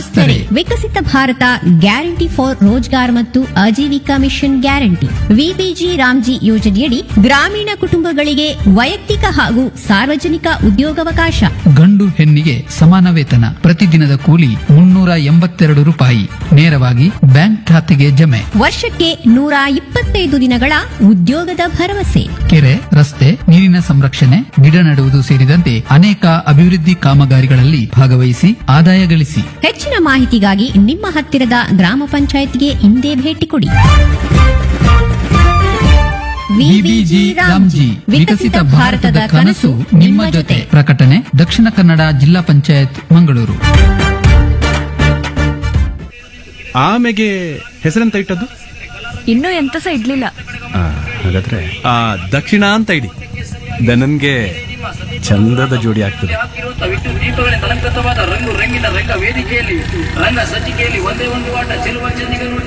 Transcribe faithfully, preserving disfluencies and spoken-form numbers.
ಸರಿ. ವಿಕಸಿತ Bharat guarantee for Rozgar ಮತ್ತು Aajeevika mission guarantee VBG Ramji ಯೋಜನೆಯಡಿ ಗ್ರಾಮೀಣ ಕುಟುಂಬಗಳಿಗೆ ವೈಯಕ್ತಿಕ ಹಾಗೂ ಸಾರ್ವಜನಿಕ ಉದ್ಯೋಗಾವಕಾಶ. ಗಂಡು ಹೆಣ್ಣಿಗೆ ಸಮಾನ ವೇತನ, ಪ್ರತಿದಿನದ ಕೂಲಿ ಮುನ್ನೂರ ಎಂಬತ್ತೆರಡು ರೂಪಾಯಿ, ನೇರವಾಗಿ ಬ್ಯಾಂಕ್ ಖಾತೆಗೆ ಜಮೆ. ವರ್ಷಕ್ಕೆ ನೂರ ಇಪ್ಪತ್ತೈದು ದಿನಗಳ ಉದ್ಯೋಗದ ಭರವಸೆ. ಕೆರೆ, ರಸ್ತೆ, ನೀರಿನ ಸಂರಕ್ಷಣೆ, ಗಿಡ ನೆಡುವುದು ಸೇರಿದಂತೆ ಅನೇಕ ಅಭಿವೃದ್ಧಿ ಕಾಮಗಾರಿಗಳಲ್ಲಿ ಭಾಗವಹಿಸಿ ಆದಾಯ ಗಳಿಸಿ. ಹೆಚ್ಚಿನ ಮಾಹಿತಿಗಾಗಿ ನಿಮ್ಮ ಹತ್ತಿರದ ಗ್ರಾಮ ಪಂಚಾಯತ್ಗೆ ಇಂದೇ ಭೇಟಿ ಕೊಡಿ. ವಿಬಿಜಿ ರಾಮ್ಜಿ ವಿಕಸಿತ ಭಾರತದ ಕನಸು ನಿಮ್ಮ ಜೊತೆ. ಪ್ರಕಟಣೆ ದಕ್ಷಿಣ ಕನ್ನಡ ಜಿಲ್ಲಾ ಪಂಚಾಯತ್ ಮಂಗಳೂರು. ಆಮೆಗೆ ಹೆಸರೆಂತ ಇಟ್ಟದ್ದು? ಇನ್ನೂ ಎಂತ ಸಹ ಇಡ್ಲಿಲ್ಲ. ಆ, ಹಾಗಾದ್ರೆ ಆ ದಕ್ಷಿಣ ಅಂತ ಇಡಿ. ದನನ್ಗೆ ಚಂದದ ಜೋಡಿ ಆಗ್ತದೆ. ದೀಪಗಳಿಂದ ಅಲಂಕೃತವಾದ ರಂಗು ರಂಗಿನ ರಂಗ ವೇದಿಕೆಯಲ್ಲಿ ರಂಗ ಸಜ್ಜಿಕೆಯಲ್ಲಿ ಒಂದೇ ಒಂದು ಆಟ ಚೆಲುವ ಚೆನ್ನಿಗರು